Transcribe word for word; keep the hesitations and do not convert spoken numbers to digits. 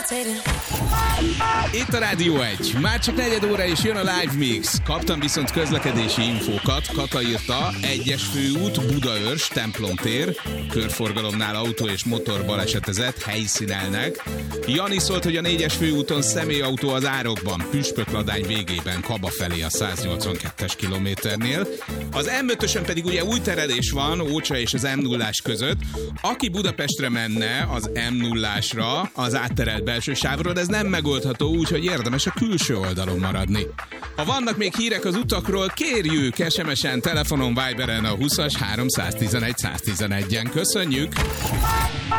Itt a Rádió egy. Már csak negyed óra és jön a Live Mix. Kaptam viszont közlekedési infókat. Kata írta, egyes főút, Budaörs, Templom tér, körforgalomnál autó és motor balesetezett, helyszínelnek. Jani szólt, hogy a négyes főúton személyautó az árokban, Püspökladány végében, Kaba felé a száznyolcvankettes kilométernél. Az em ötösön pedig ugye új terelés van, Ócsa és az em nullás között. Aki Budapestre menne az em nullásra, az átterelt belső sávról, de ez nem megoldható, úgyhogy érdemes a külső oldalon maradni. Ha vannak még hírek az utakról, kérjük es em es-en, telefonon, Viberen a húszas háromszáztizenegy száztizenegyen. Köszönjük!